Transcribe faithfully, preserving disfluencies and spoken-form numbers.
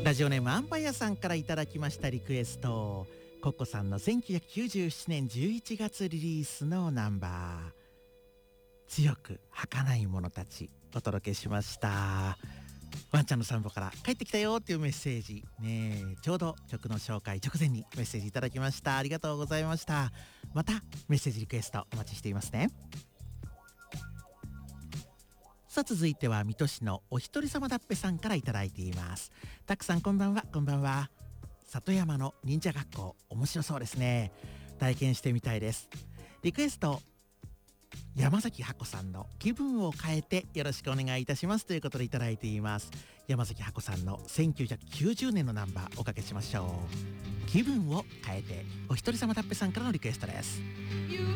ラジオネームアンパイアさんからいただきましたリクエスト、コッコさんのせんきゅうひゃくきゅうじゅうななねんじゅういちがつリリースのナンバー、強く儚い者たちお届けしました。ワンちゃんの散歩から帰ってきたよっていうメッセージねえ、ちょうど曲の紹介直前にメッセージいただきました。ありがとうございました。またメッセージリクエストお待ちしていますね。さあ続いては水戸市のお一人様だっぺさんからいただいています。たくさんこんばんは。こんばんは。里山の忍者学校面白そうですね。体験してみたいです。リクエスト山崎箱さんの気分を変えてよろしくお願いいたしますということでいただいています。山崎箱さんのせんきゅうひゃくきゅうじゅうねんのナンバーおかけしましょう。気分を変えて、お一人様だっぺさんからのリクエストです。